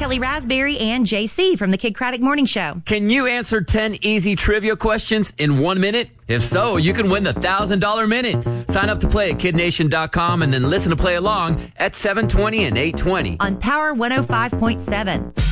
Kelly Raspberry and JC from the Kid Craddock Morning Show. Can you answer 10 easy trivia questions in 1 minute? If so, you can win the $1,000 minute. Sign up to play at kidnation.com and then listen to play along at 7:20 and 8:20 on Power 105.7.